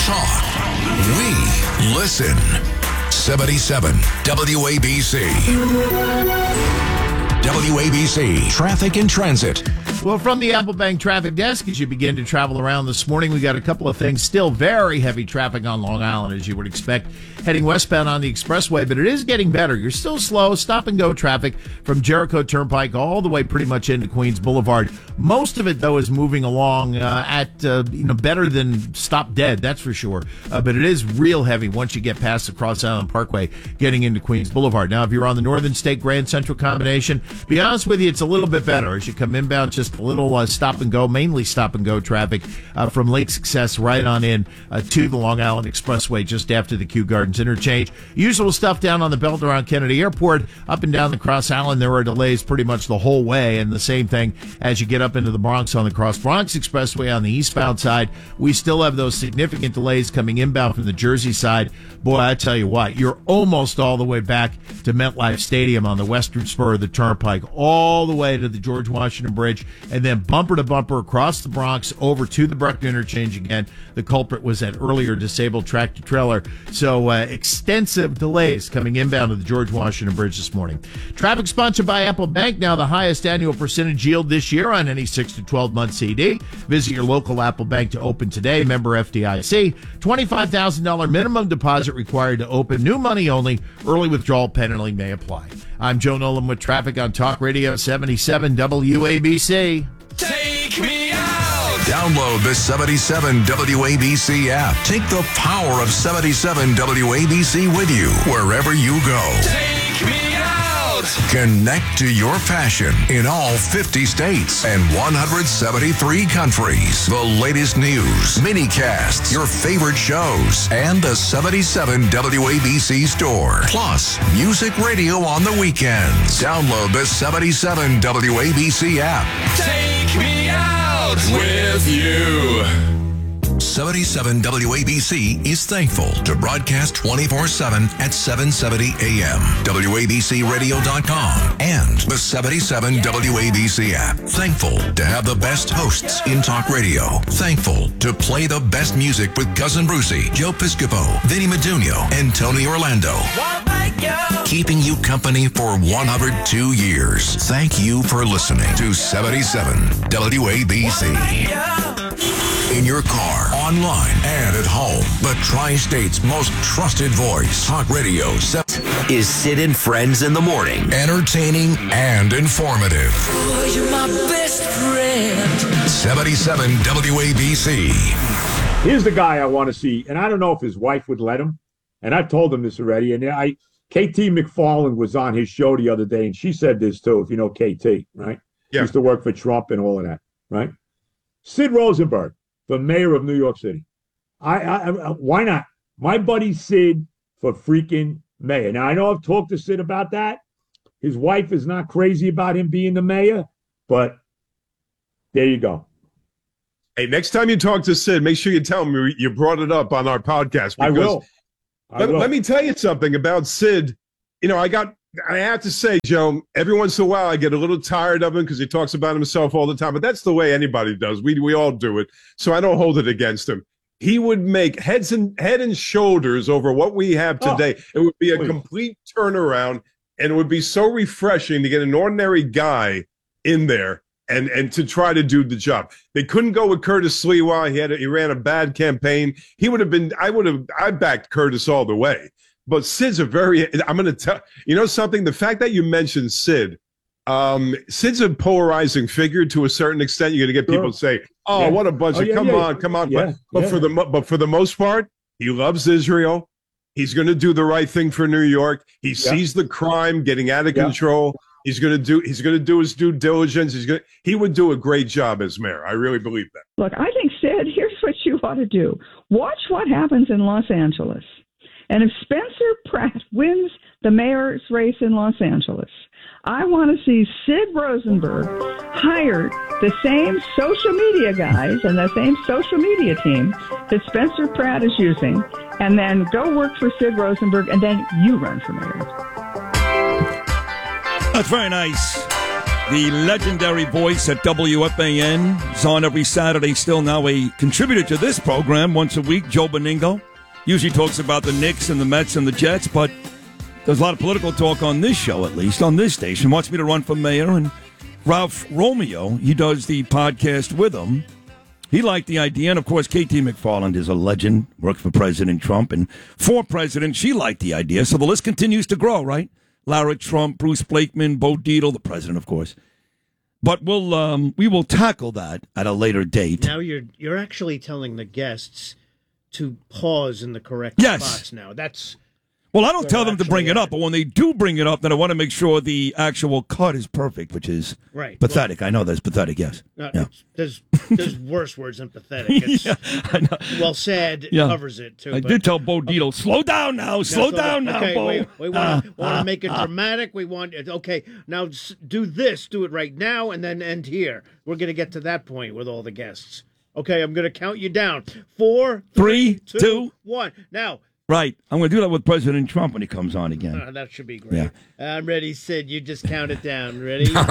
talk. We listen. 77 WABC. WABC Traffic and Transit. Well, from the Apple Bank traffic desk, as you begin to travel around this morning, we got a couple of things. Still very heavy traffic on Long Island, as you would expect, heading westbound on the expressway, but it is getting better. You're still slow, stop-and-go traffic from Jericho Turnpike all the way pretty much into Queens Boulevard. Most of it, though, is moving along at better than stop dead, that's for sure. But it is real heavy once you get past the Cross Island Parkway, getting into Queens Boulevard. Now, if you're on the Northern State Grand Central combination, be honest with you, it's a little bit better as you come inbound, just a little stop-and-go, mainly stop-and-go traffic from Lake Success right on in to the Long Island Expressway just after the Kew Gardens interchange. Usual stuff down on the belt around Kennedy Airport. Up and down the Cross Island, there are delays pretty much the whole way, and the same thing as you get up into the Bronx on the Cross Bronx Expressway on the eastbound side. We still have those significant delays coming inbound from the Jersey side. Boy, I tell you what, you're almost all the way back to MetLife Stadium on the western spur of the Turnpike, all the way to the George Washington Bridge, and then bumper to bumper across the Bronx over to the Bruckner interchange again. The culprit was that earlier disabled tractor trailer. So extensive delays coming inbound to the George Washington Bridge this morning. Traffic sponsored by Apple Bank. Now the highest annual percentage yield this year on any 6 to 12 month CD. Visit your local Apple Bank to open today. Member FDIC. $25,000 minimum deposit required to open. New money only. Early withdrawal penalty may apply. I'm Joe Nolan with traffic on Talk Radio 77 WABC. Take me out! Download the 77 WABC app. Take the power of 77 WABC with you wherever you go. Take me out! Connect to your passion in all 50 states and 173 countries. The latest news, minicasts, your favorite shows, and the 77 WABC store. Plus, music radio on the weekends. Download the 77 WABC app. Take me out with you. 77 WABC is thankful to broadcast 24/7 at 770 AM, WABCRadio.com, and the 77 WABC app. Thankful to have the best hosts in talk radio. Thankful to play the best music with Cousin Brucey, Joe Piscopo, Vinny Medugno, and Tony Orlando. Keeping you company for 102 years. Thank you for listening to 77 WABC. In your car, online, and at home. The Tri-State's most trusted voice. Talk Radio is Sid and Friends in the Morning. Entertaining and informative. Oh, you're my best friend. 77 WABC. Here's the guy I want to see, and I don't know if his wife would let him, and I've told him this already, and KT McFarland was on his show the other day, and she said this too, if you know KT, right? Yeah. Used to work for Trump and all of that, right? Sid Rosenberg, the mayor of New York City. Why not? My buddy Sid for freaking mayor. Now, I know I've talked to Sid about that. His wife is not crazy about him being the mayor, but there you go. Hey, next time you talk to Sid, make sure you tell him you brought it up on our podcast. I will. Let me tell you something about Sid. You know, I have to say, Joe, every once in a while I get a little tired of him because he talks about himself all the time, but that's the way anybody does. We all do it, so I don't hold it against him. He would make head and shoulders over what we have today. It would be a complete turnaround, and it would be so refreshing to get an ordinary guy in there and to try to do the job. They couldn't go with Curtis Sliwa. He ran a bad campaign. He would have been. I backed Curtis all the way. But Sid's I'm going to tell you know something. The fact that you mentioned Sid, Sid's a polarizing figure to a certain extent. You're going to get people say, "Oh, what a bunch of come on." Yeah, but for the most part, he loves Israel. He's going to do the right thing for New York. He sees the crime getting out of control. He's going to do his due diligence. He would do a great job as mayor. I really believe that. Look, I think, Sid, here's what you ought to do. Watch what happens in Los Angeles. And if Spencer Pratt wins the mayor's race in Los Angeles, I want to see Sid Rosenberg hire the same social media guys and the same social media team that Spencer Pratt is using, and then go work for Sid Rosenberg, and then you run for mayor. That's very nice. the legendary voice at WFAN. He's on every Saturday, still now a contributor to this program once a week, Joe Beningo. Usually talks about the Knicks and the Mets and the Jets, but there's a lot of political talk on this show, at least, on this station. Wants me to run for mayor, and Ralph Romeo, he does the podcast with him. He liked the idea, and of course, K.T. McFarland is a legend, worked for President Trump, and for President, she liked the idea, so the list continues to grow, right? Lara Trump, Bruce Blakeman, Bo Dietl, the president, of course. But we will tackle that at a later date. Now you're actually telling the guests to pause in the correct spots now. That's... Well, I don't tell them to bring it up, but when they do bring it up, then I want to make sure the actual cut is perfect, which is pathetic. Well, I know that's pathetic, yes. There's worse words than pathetic. I know. Well, sad covers it, too. I did tell Bo Dietl, slow down now, slow down now, okay, Bo. We want to make it dramatic. We want now do this, do it right now, and then end here. We're going to get to that point with all the guests. Okay, I'm going to count you down. 4, 3, 2, 1. Now... Right. I'm going to do that with President Trump when he comes on again. That should be great. Yeah. I'm ready, Sid. You just count it down. Ready? You're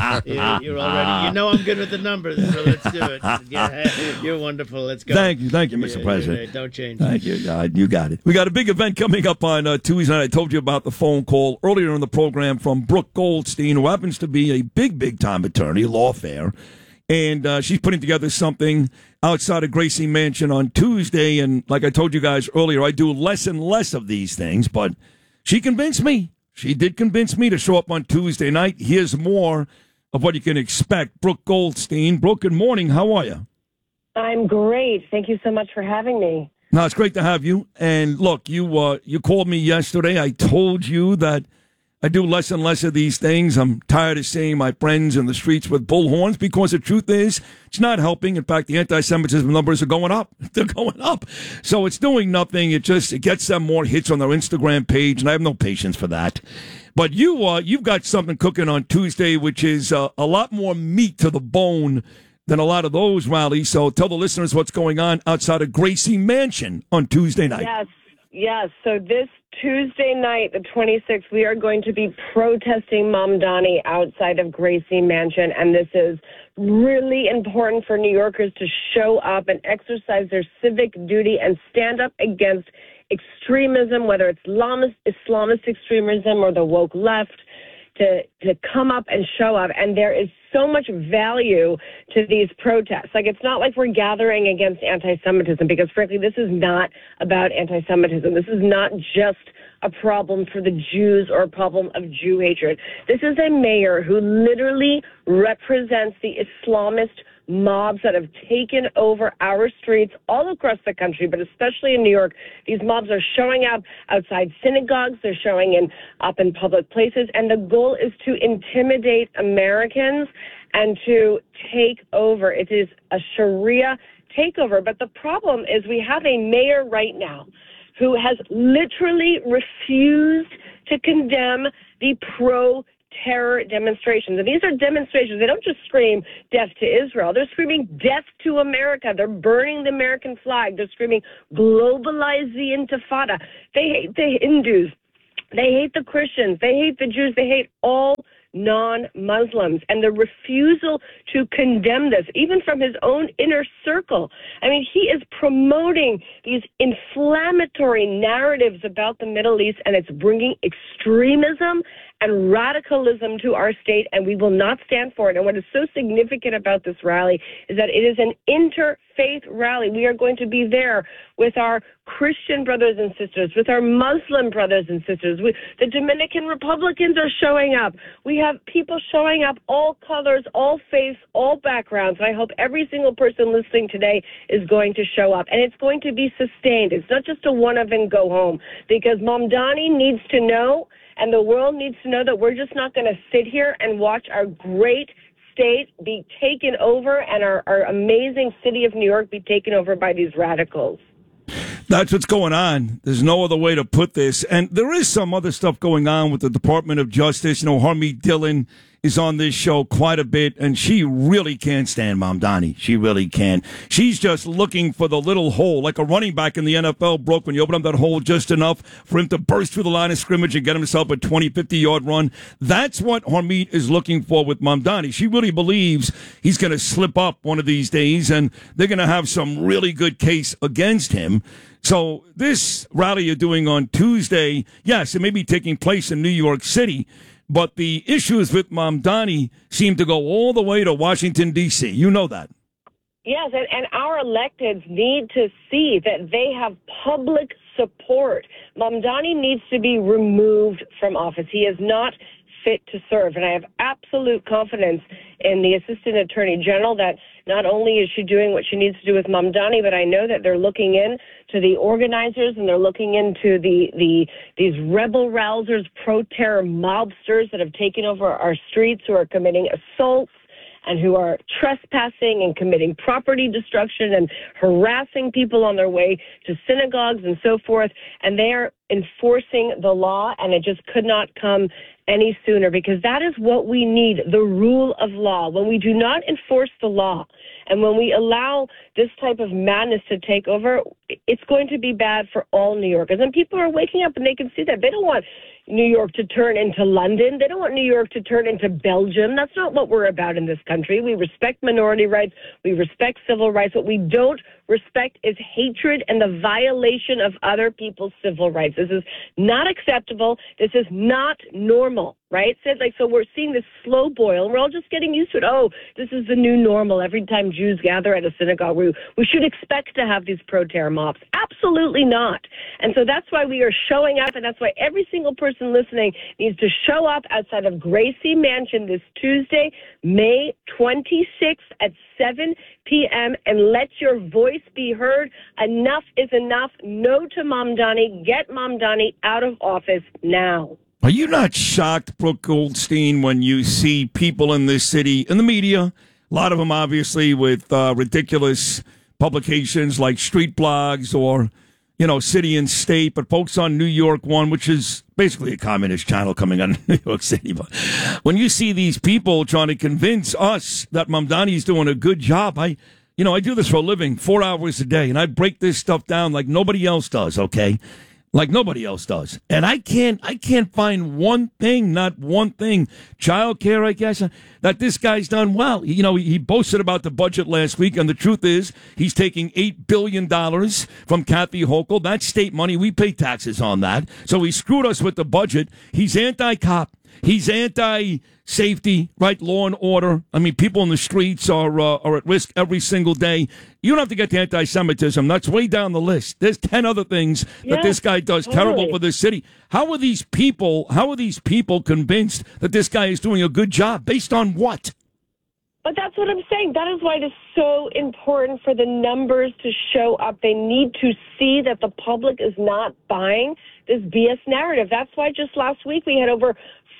all ready. You know I'm good with the numbers, so let's do it. Yeah, you're wonderful. Let's go. Thank you, Mr. President. Don't change. Thank you. You got it. We got a big event coming up on Tuesday night. I told you about the phone call earlier in the program from Brooke Goldstein, who happens to be a big-time attorney, lawfare. And she's putting together something outside of Gracie Mansion on Tuesday. And like I told you guys earlier, I do less and less of these things. But she convinced me. She did convince me to show up on Tuesday night. Here's more of what you can expect. Brooke Goldstein. Brooke, good morning. How are you? I'm great. Thank you so much for having me. No, it's great to have you. And look, you called me yesterday. I told you that I do less and less of these things. I'm tired of seeing my friends in the streets with bullhorns because the truth is it's not helping. In fact, the anti-Semitism numbers are going up. They're going up. So it's doing nothing. It gets them more hits on their Instagram page, and I have no patience for that. But you've got something cooking on Tuesday, which is a lot more meat to the bone than a lot of those rallies. So tell the listeners what's going on outside of Gracie Mansion on Tuesday night. Yes. So this Tuesday night, the 26th, we are going to be protesting Mamdani outside of Gracie Mansion, and this is really important for New Yorkers to show up and exercise their civic duty and stand up against extremism, whether it's Islamist extremism or the woke left, to come up and show up. And there is so much value to these protests. Like, it's not like we're gathering against anti-Semitism, because frankly, this is not about anti-Semitism. This is not just a problem for the Jews or a problem of Jew hatred. This is a mayor who literally represents the Islamist mobs that have taken over our streets all across the country, but especially in New York. These mobs are showing up outside synagogues. They're showing up in public places. And the goal is to intimidate Americans and to take over. It is a Sharia takeover. But the problem is we have a mayor right now who has literally refused to condemn the pro-terror demonstrations. And these are demonstrations. They don't just scream death to Israel. They're screaming death to America. They're burning the American flag. They're screaming globalize the Intifada. They hate the Hindus. They hate the Christians. They hate the Jews. They hate all non-Muslims, and the refusal to condemn this, even from his own inner circle. I mean, he is promoting these inflammatory narratives about the Middle East, and it's bringing extremism and radicalism to our state, and we will not stand for it. And what is so significant about this rally is that it is an interfaith rally. We are going to be there with our Christian brothers and sisters, with our Muslim brothers and sisters. The Dominican Republicans are showing up. We have people showing up, all colors, all faiths, all backgrounds. And I hope every single person listening today is going to show up. And it's going to be sustained. It's not just a one-of and go home, because Mamdani needs to know, and the world needs to know, that we're just not going to sit here and watch our great state be taken over and our amazing city of New York be taken over by these radicals. That's what's going on. There's no other way to put this. And there is some other stuff going on with the Department of Justice. You know, Harmeet Dillon is on this show quite a bit, and she really can't stand Mamdani. She really can. She's just looking for the little hole, like a running back in the NFL broke when you open up that hole just enough for him to burst through the line of scrimmage and get himself a 20, 50-yard run. That's what Harmeet is looking for with Mamdani. She really believes he's going to slip up one of these days, and they're going to have some really good case against him. So this rally you're doing on Tuesday, yes, it may be taking place in New York City, but the issues with Mamdani seem to go all the way to Washington, D.C. You know that. Yes, and our electeds need to see that they have public support. Mamdani needs to be removed from office. He is not fit to serve. And I have absolute confidence in the Assistant Attorney General that not only is she doing what she needs to do with Mamdani, but I know that they're looking in to the organizers and they're looking into these rebel rousers, pro-terror mobsters that have taken over our streets, who are committing assaults and who are trespassing and committing property destruction and harassing people on their way to synagogues and so forth. And they are enforcing the law, and it just could not come any sooner, because that is what we need, the rule of law. When we do not enforce the law and when we allow this type of madness to take over, it's going to be bad for all New Yorkers. And people are waking up and they can see that. They don't want New York to turn into London. They don't want New York to turn into Belgium. That's not what we're about in this country. We respect minority rights. We respect civil rights. What we don't respect is hatred and the violation of other people's civil rights. This is not acceptable. This is not normal, right? So we're seeing this slow boil, and we're all just getting used to it. Oh, this is the new normal. Every time Jews gather at a synagogue, we should expect to have these pro-terror mobs. Absolutely not. And so that's why we are showing up, and that's why every single person listening needs to show up outside of Gracie Mansion this Tuesday, May 26th at 7 p.m. and let your voice be heard. Enough is enough. No to Mamdani. Get Mamdani out of office now. Are you not shocked, Brooke Goldstein, when you see people in this city, in the media, a lot of them obviously with ridiculous publications like street blogs or, City and State, but folks on New York One, which is basically a communist channel coming on New York City. But when you see these people trying to convince us that Mamdani's doing a good job, I do this for a living, 4 hours a day, and I break this stuff down like nobody else does, okay? Like nobody else does. And I can't find one thing, not one thing, childcare, I guess, that this guy's done well. He boasted about the budget last week, and the truth is he's taking $8 billion from Kathy Hochul. That's state money. We pay taxes on that. So he screwed us with the budget. He's anti-cop. He's anti-safety, right? Law and order. I mean, people in the streets are at risk every single day. You don't have to get to anti-Semitism. That's way down the list. There's 10 other things that this guy does terrible for this city. How are these people convinced that this guy is doing a good job? Based on what? But that's what I'm saying. That is why it is so important for the numbers to show up. They need to see that the public is not buying this BS narrative. That's why just last week we had over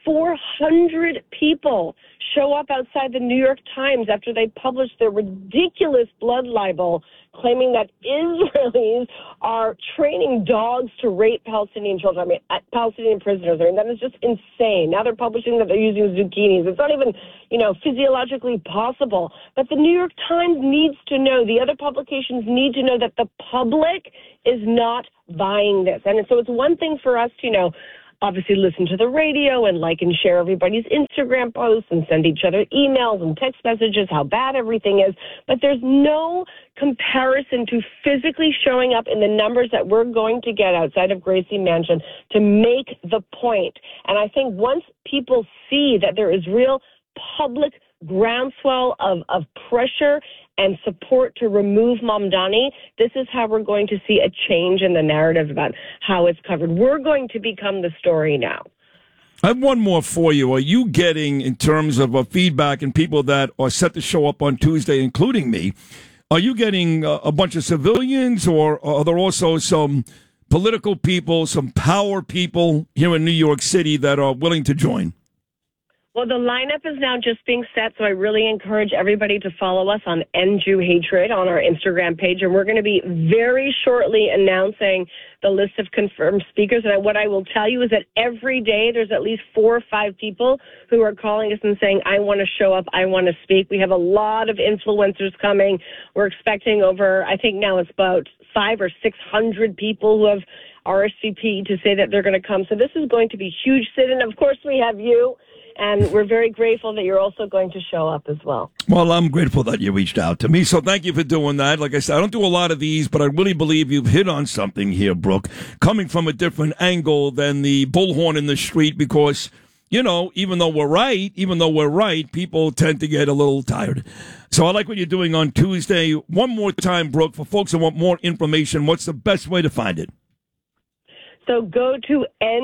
400 people show up outside the New York Times after they published their ridiculous blood libel claiming that Israelis are training dogs to rape Palestinian children, Palestinian prisoners. That is just insane. Now they're publishing that they're using zucchinis. It's not even, physiologically possible. But the New York Times needs to know, the other publications need to know that the public is not buying this. And so it's one thing for us to, obviously listen to the radio and like and share everybody's Instagram posts and send each other emails and text messages how bad everything is. But there's no comparison to physically showing up in the numbers that we're going to get outside of Gracie Mansion to make the point. And I think once people see that there is real public groundswell of pressure and support to remove Mamdani, this is how we're going to see a change in the narrative about how it's covered. We're going to become the story now. I have one more for you. Are you getting, in terms of feedback and people that are set to show up on Tuesday, including me, are you getting a bunch of civilians, or are there also some political people, some power people here in New York City that are willing to join? Well, the lineup is now just being set, so I really encourage everybody to follow us on NJU Hatred on our Instagram page, and we're going to be very shortly announcing the list of confirmed speakers. And what I will tell you is that every day there's at least 4 or 5 people who are calling us and saying, I want to show up, I want to speak. We have a lot of influencers coming. We're expecting over, I think now it's about 500 or 600 people who have RSVP to say that they're going to come. So this is going to be huge, Sid, and of course we have you. And we're very grateful that you're also going to show up as well. Well, I'm grateful that you reached out to me, so thank you for doing that. Like I said, I don't do a lot of these, but I really believe you've hit on something here, Brooke, coming from a different angle than the bullhorn in the street because, you know, even though we're right, people tend to get a little tired. So I like what you're doing on Tuesday. One more time, Brooke, for folks who want more information, what's the best way to find it? So go to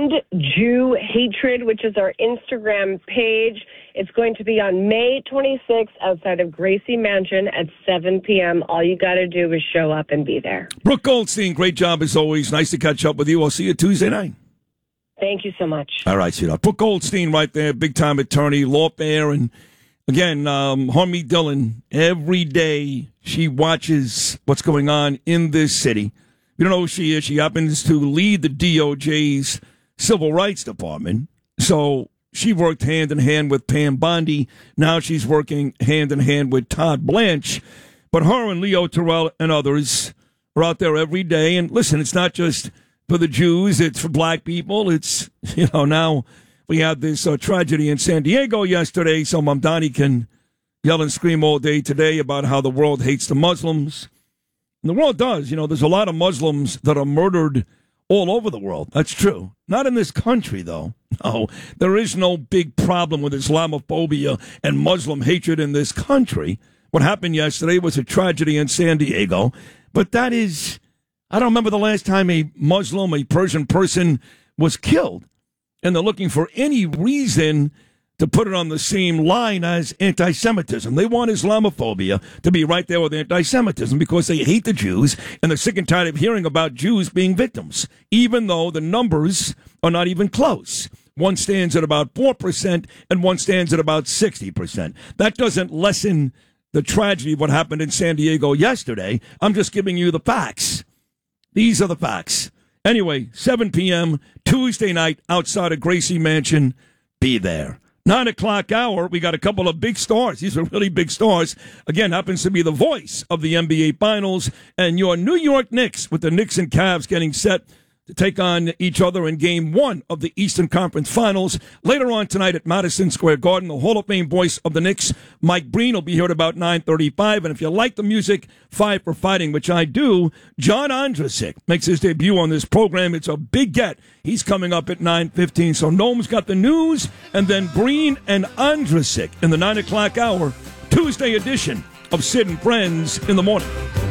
NJU Hatred, which is our Instagram page. It's going to be on May 26th outside of Gracie Mansion at 7 p.m. All you got to do is show up and be there. Brooke Goldstein, great job as always. Nice to catch up with you. I'll see you Tuesday night. Thank you so much. All right, sweetheart. Brooke Goldstein right there, big-time attorney, lawyer. And, again, Harmie Dillon, every day she watches what's going on in this city. You don't know who she is. She happens to lead the DOJ's Civil Rights Department. So she worked hand in hand with Pam Bondi. Now she's working hand in hand with Todd Blanche. But her and Leo Terrell and others are out there every day. And listen, it's not just for the Jews. It's for black people. It's, you know, now we had this tragedy in San Diego yesterday. So Mamdani can yell and scream all day today about how the world hates the Muslims. And the world does. You know, there's a lot of Muslims that are murdered all over the world. That's true. Not in this country, though. No, there is no big problem with Islamophobia and Muslim hatred in this country. What happened yesterday was a tragedy in San Diego. But that is, I don't remember the last time a Muslim, a Persian person was killed. And they're looking for any reason to put it on the same line as anti-Semitism. They want Islamophobia to be right there with anti-Semitism because they hate the Jews and they're sick and tired of hearing about Jews being victims, even though the numbers are not even close. One stands at about 4% and one stands at about 60%. That doesn't lessen the tragedy of what happened in San Diego yesterday. I'm just giving you the facts. These are the facts. Anyway, 7 p.m. Tuesday night outside of Gracie Mansion. Be there. 9 o'clock hour, we got a couple of big stars. These are really big stars. Again, happens to be the voice of the NBA Finals. And your New York Knicks, with the Knicks and Cavs getting set to take on each other in Game 1 of the Eastern Conference Finals. Later on tonight at Madison Square Garden, the Hall of Fame voice of the Knicks, Mike Breen, will be here at about 9:35. And if you like the music, Five for Fighting, which I do, John Ondrasik makes his debut on this program. It's a big get. He's coming up at 9:15. So Noam's got the news, and then Breen and Ondrasik in the 9 o'clock hour, Tuesday edition of Sid and Friends in the Morning.